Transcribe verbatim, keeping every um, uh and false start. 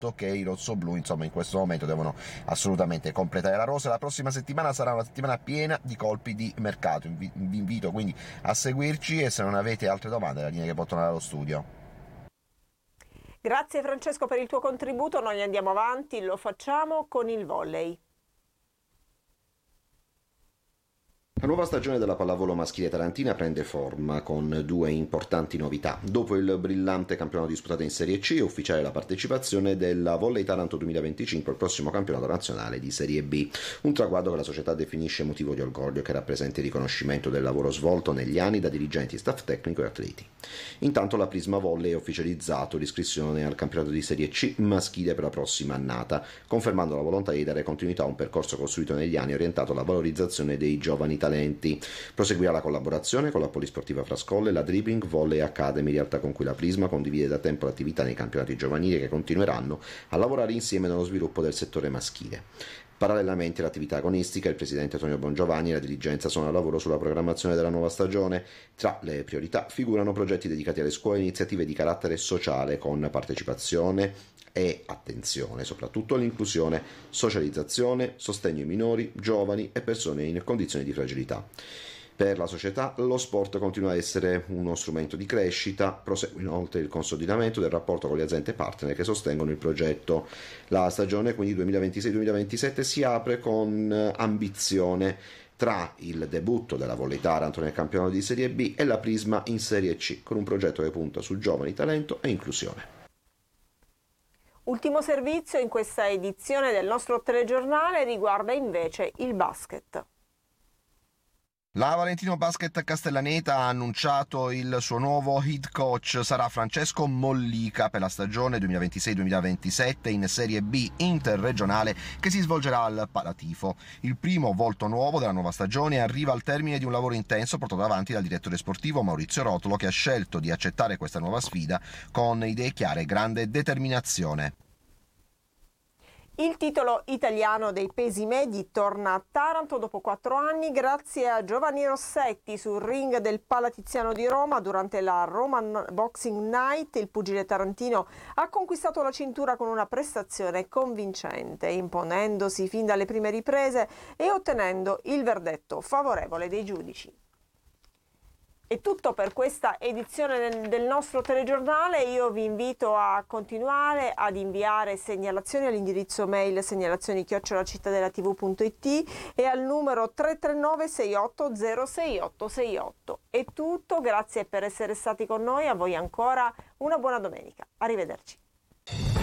che i rossoblù insomma in questo momento devono assolutamente completare la rosa. La prossima settimana sarà una settimana piena di colpi di mercato, vi invito quindi a seguirci, e se non avete altre domande la linea che può tornare allo studio. Grazie Francesco per il tuo contributo, noi andiamo avanti, lo facciamo con il volley. La nuova stagione della pallavolo maschile tarantina prende forma con due importanti novità. Dopo il brillante campionato disputato in Serie C è ufficiale la partecipazione della Volley Taranto duemilaventicinque al prossimo campionato nazionale di Serie B, un traguardo che la società definisce motivo di orgoglio, che rappresenta il riconoscimento del lavoro svolto negli anni da dirigenti, staff tecnico e atleti. Intanto la Prisma Volley ha ufficializzato l'iscrizione al campionato di Serie C maschile per la prossima annata, confermando la volontà di dare continuità a un percorso costruito negli anni orientato alla valorizzazione dei giovani talenti. Proseguirà la collaborazione con la Polisportiva Frascolle e la Dribbling Volley Academy, realtà con cui la Prisma condivide da tempo l'attività nei campionati giovanili, che continueranno a lavorare insieme nello sviluppo del settore maschile. Parallelamente all'attività agonistica, il presidente Antonio Bongiovanni e la dirigenza sono al lavoro sulla programmazione della nuova stagione. Tra le priorità figurano progetti dedicati alle scuole e iniziative di carattere sociale con partecipazione e attenzione soprattutto all'inclusione, socializzazione, sostegno ai minori, giovani e persone in condizioni di fragilità. Per la società lo sport continua a essere uno strumento di crescita, prosegue inoltre il consolidamento del rapporto con le aziende partner che sostengono il progetto. La stagione quindi duemilaventisei duemilaventisette si apre con ambizione, tra il debutto della Volley Taranto nel campionato di Serie B e la Prisma in Serie C, con un progetto che punta su giovani, talento e inclusione. Ultimo servizio in questa edizione del nostro telegiornale riguarda invece il basket. La Valentino Basket Castellaneta ha annunciato il suo nuovo head coach, sarà Francesco Mollica per la stagione duemilaventisei duemilaventisette in Serie B interregionale che si svolgerà al Palatifo. Il primo volto nuovo della nuova stagione arriva al termine di un lavoro intenso portato avanti dal direttore sportivo Maurizio Rotolo, che ha scelto di accettare questa nuova sfida con idee chiare e grande determinazione. Il titolo italiano dei pesi medi torna a Taranto dopo quattro anni grazie a Giovanni Rossetti sul ring del Palatiziano di Roma. Durante la Roman Boxing Night il pugile tarantino ha conquistato la cintura con una prestazione convincente, imponendosi fin dalle prime riprese e ottenendo il verdetto favorevole dei giudici. È tutto per questa edizione del nostro telegiornale. Io vi invito a continuare ad inviare segnalazioni all'indirizzo mail segnalazioni chiocciola cittadelatv punto it e al numero tre tre nove sei otto zero sei otto sei otto. È tutto, grazie per essere stati con noi, a voi ancora una buona domenica. Arrivederci.